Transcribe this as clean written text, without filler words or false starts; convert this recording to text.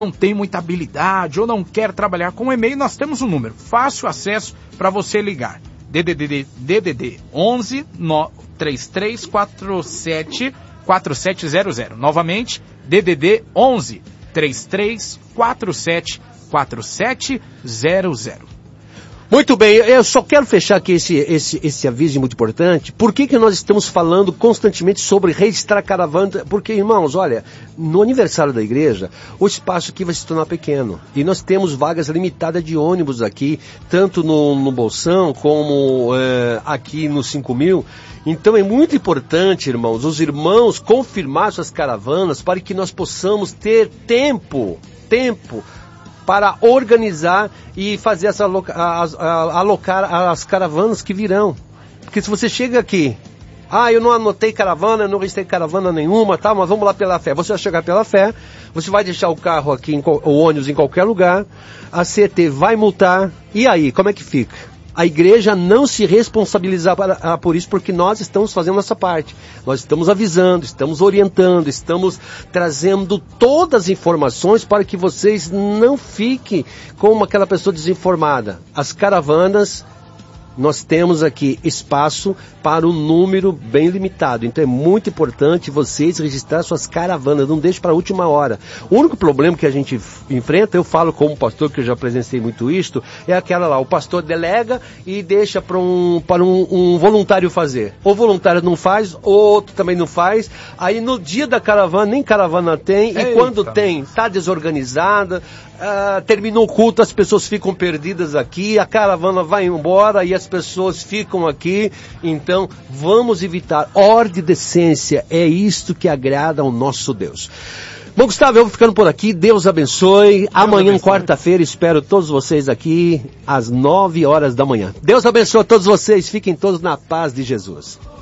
não tem muita habilidade ou não quer trabalhar com e-mail, nós temos um número, fácil acesso para você ligar. DDD 11 3347 4700. Novamente, DDD 11 3347 4700. Muito bem, eu só quero fechar aqui esse aviso muito importante. Por que nós estamos falando constantemente sobre registrar caravana? Porque, irmãos, olha, no aniversário da igreja, o espaço aqui vai se tornar pequeno. E nós temos vagas limitadas de ônibus aqui, tanto no Bolsão como aqui no 5.000. Então é muito importante, irmãos, os irmãos confirmar suas caravanas para que nós possamos ter tempo para organizar e fazer alocar as caravanas que virão. Porque se você chega aqui, eu não anotei caravana, eu não registrei caravana nenhuma, tá, mas vamos lá pela fé. Você vai chegar pela fé, você vai deixar o carro aqui, o ônibus em qualquer lugar, a CET vai multar, e aí, como é que fica? A igreja não se responsabilizar por isso, porque nós estamos fazendo essa parte. Nós estamos avisando, estamos orientando, estamos trazendo todas as informações para que vocês não fiquem como aquela pessoa desinformada. As caravanas, nós temos aqui espaço para um número bem limitado. Então é muito importante vocês registrar suas caravanas, não deixe para a última hora. O único problema que a gente enfrenta, eu falo como pastor, que eu já presenciei muito isto, é aquela lá, o pastor delega e deixa para um voluntário fazer. O voluntário não faz, o outro também não faz. Aí no dia da caravana, nem caravana tem, e quando tem, está desorganizada. Terminou o culto, as pessoas ficam perdidas aqui, a caravana vai embora e as pessoas ficam aqui. Então, vamos evitar. Ordem e decência, é isto que agrada ao nosso Deus. Bom, Gustavo, eu vou ficando por aqui. Deus abençoe. Amanhã, quarta-feira, espero todos vocês aqui às 9 horas da manhã. Deus abençoe a todos vocês. Fiquem todos na paz de Jesus.